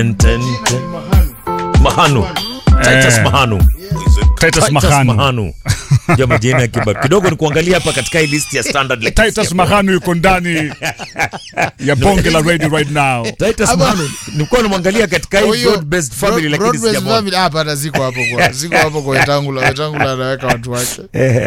Mahanu. Titus Mahanu. Titus Mahanu. Jamaa jina kidogo ni kuangalia hapa katika hii list ya standard. Titus Mahanu yuko ndani ya bonge la radio right now. Titus Mahanu nilikuwa namwangalia katika hii broad based family, lakini sijamwona hapa. Hata ziko hapo kwa Wetangula anaweka watu wake.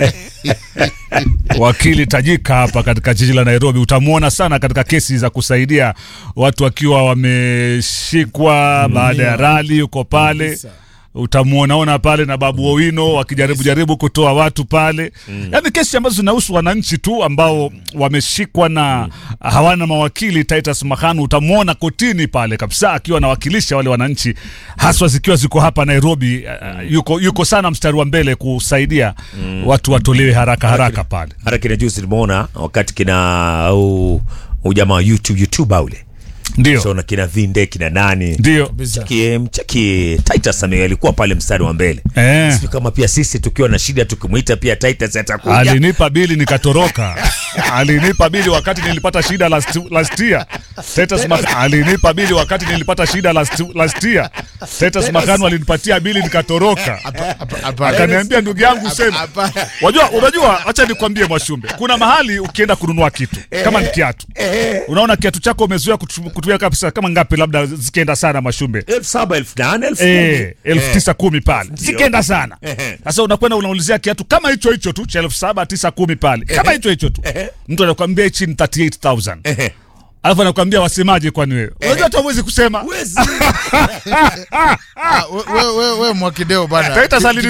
Wakili tajika hapa katika jiji la Nairobi, utamuona sana katika kesi za kusaidia watu wakiwa wameshikwa baada ya rally, yuko pale. Utamuona pale na Babu Owino wakijaribu kutoa watu pale. Yaani kesi ambazo zinahusu wananchi tu ambao wameshikwa na hawana mawakili. Titus Mahanu utamuona kotini pale kabisa akiwa anawakilisha wale wananchi, haswa zikiwa ziko hapa Nairobi. Yuko sana mstari wa mbele kusaidia watu watolewe haraka pale. Haraka na juzi nimeona wakati kina ujamaa YouTube ule. Ndio. So na kina Vinde kina nani? Ndio. Mchaki Titus alikuwa pale mstari wa mbele. Sio kama pia sisi tukiwa na shida tukimuita pia Titus atakuja. Alinipa bili nikatoroka. Alinipa bili wakati nilipata shida last year. Titus Mahanu alinipa bili wakati nilipata shida last year. Titus Mahanu alinipatia bili nikatoroka. Akaniambia ndugu yangu sema. Unajua acha nikwambie Mwashumbe. Kuna mahali ukienda kununua kitu kama ni kiatu. Unaona kiatu chako umezoea kutumia kabisa kama ngapi, labda zikienda sana Mwashumbe 7,000, 8,000, 9,000, 10,000 pale. Zikienda sana. Sasa unakwenda unaulizia kiatu kama hicho tu cha 7,000, 9,000, 10,000 pale. Kama hicho tu. Mtu anakuambia hichi ni 38,000. Alafu anakuambia wasemaje kwani wewe? Unajua hata huwezi kusema. Wewe Mwakideo bana. Titus